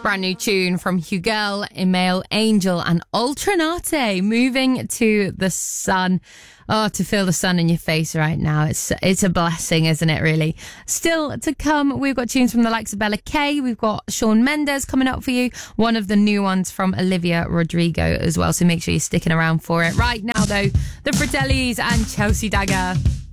Brand new tune from Hugel, Email, Angel and Ultranate, Moving to the Sun. Oh, to feel the sun in your face right now. It's a blessing, isn't it, really? Still to come, we've got tunes from the likes of Bella Kay. We've got Shawn Mendes coming up for you. One of the new ones from Olivia Rodrigo as well. So make sure you're sticking around for it. Right now, though, the Fratellis and Chelsea Dagger.